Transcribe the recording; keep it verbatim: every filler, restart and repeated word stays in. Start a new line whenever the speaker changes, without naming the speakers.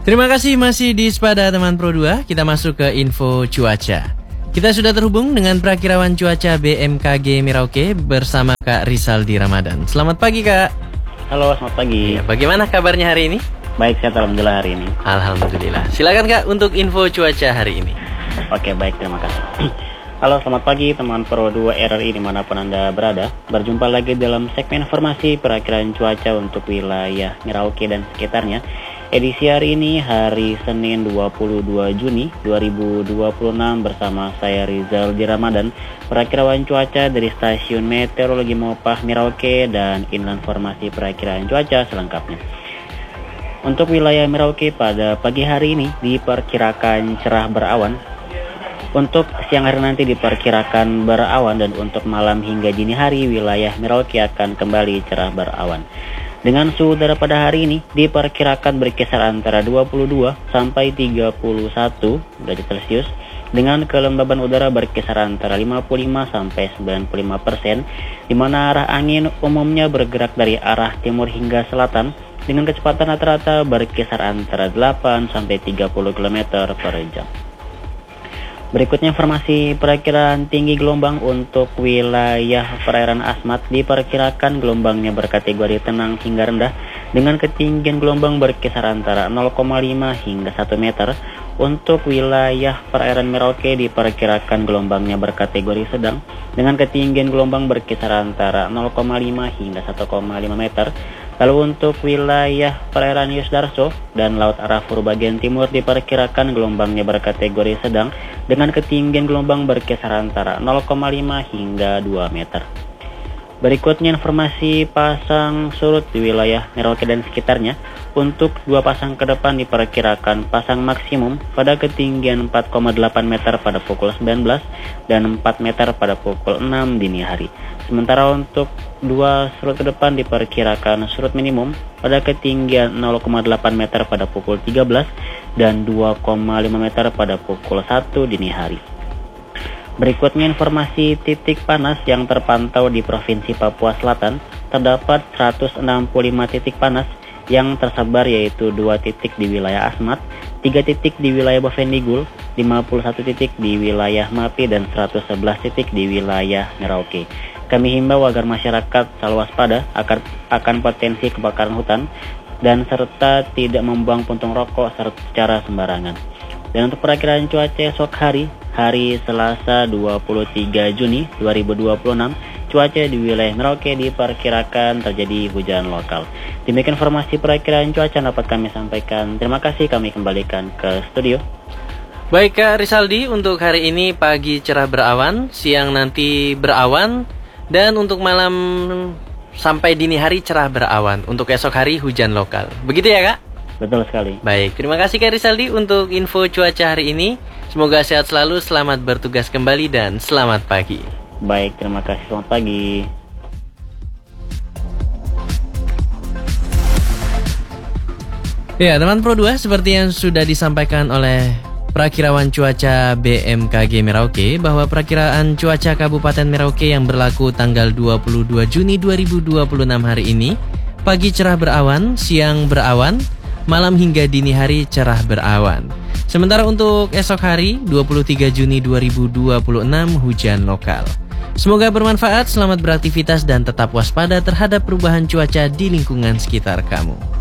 Terima kasih masih di Spada Teman Pro dua. Kita masuk ke info cuaca. Kita sudah terhubung dengan Prakirawan Cuaca B M K G Merauke bersama Kak Rizaldi Ramadan. Selamat pagi, Kak.
Halo, selamat pagi.
Ya, bagaimana kabarnya hari ini?
Baik, sehat alhamdulillah hari ini.
Alhamdulillah. Silakan, Kak, untuk info cuaca hari ini.
Oke, baik, terima kasih. Halo, selamat pagi teman Pro dua R R I dimanapun Anda berada. Berjumpa lagi dalam segmen informasi perakiraan cuaca untuk wilayah Merauke dan sekitarnya. Edisi hari ini hari Senin dua puluh dua Juni dua ribu dua puluh enam bersama saya Rizaldi Ramadan, perakirawan cuaca dari Stasiun Meteorologi Mopah Merauke, dan inilah informasi perakiraan cuaca selengkapnya. Untuk wilayah Merauke pada pagi hari ini diperkirakan cerah berawan. Untuk siang hari nanti diperkirakan berawan, dan untuk malam hingga dini hari wilayah Merauke akan kembali cerah berawan. Dengan suhu udara pada hari ini diperkirakan berkisar antara dua puluh dua sampai tiga puluh satu derajat Celcius, dengan kelembaban udara berkisar antara lima puluh lima sampai sembilan puluh lima persen, di mana arah angin umumnya bergerak dari arah timur hingga selatan dengan kecepatan rata-rata berkisar antara delapan sampai tiga puluh kilometer per jam. Berikutnya informasi perakiraan tinggi gelombang untuk wilayah perairan Asmat. Diperkirakan gelombangnya berkategori tenang hingga rendah dengan ketinggian gelombang berkisar antara nol koma lima hingga satu meter. Untuk wilayah perairan Merauke diperkirakan gelombangnya berkategori sedang dengan ketinggian gelombang berkisar antara nol koma lima hingga satu koma lima meter. Lalu untuk wilayah perairan Yusdarso dan Laut Arafur bagian timur diperkirakan gelombangnya berkategori sedang dengan ketinggian gelombang berkisar antara nol koma lima hingga dua meter. Berikutnya informasi pasang surut di wilayah Merauke dan sekitarnya. Untuk dua pasang ke depan diperkirakan pasang maksimum pada ketinggian empat koma delapan meter pada pukul sembilan belas dan empat meter pada pukul enam dini hari. Sementara untuk dua surut ke depan diperkirakan surut minimum pada ketinggian nol koma delapan meter pada pukul tiga belas dan dua koma lima meter pada pukul satu dini hari. Berikutnya informasi titik panas yang terpantau di Provinsi Papua Selatan. Terdapat seratus enam puluh lima titik panas yang tersebar, yaitu dua titik di wilayah Asmat, tiga titik di wilayah Bovendigul, lima puluh satu titik di wilayah Mapi, dan seratus sebelas titik di wilayah Merauke. Kami himbau agar masyarakat selalu waspada akan, akan potensi kebakaran hutan dan serta tidak membuang puntung rokok secara sembarangan. Dan untuk perakiraan cuaca esok hari, hari Selasa dua puluh tiga Juni dua ribu dua puluh enam, cuaca di wilayah Merauke diperkirakan terjadi hujan lokal. Demikian informasi perakiraan cuaca dapat kami sampaikan. Terima kasih, kami kembalikan ke studio.
Baik, Kak Rizaldi, untuk hari ini pagi cerah berawan, siang nanti berawan, dan untuk malam sampai dini hari cerah berawan. Untuk esok hari hujan lokal. Begitu ya, Kak?
Betul sekali.
Baik, terima kasih Kak Rizaldi untuk info cuaca hari ini. Semoga sehat selalu, selamat bertugas kembali, dan selamat pagi.
Baik, terima kasih, selamat pagi.
Ya, teman Pro dua, seperti yang sudah disampaikan oleh Prakirawan Cuaca B M K G Merauke, bahwa perakiraan cuaca Kabupaten Merauke yang berlaku tanggal dua puluh dua Juni dua ribu dua puluh enam hari ini, pagi cerah berawan, siang berawan, malam hingga dini hari cerah berawan. Sementara untuk esok hari dua puluh tiga Juni dua ribu dua puluh enam, hujan lokal. Semoga bermanfaat, selamat beraktivitas, dan tetap waspada terhadap perubahan cuaca di lingkungan sekitar kamu.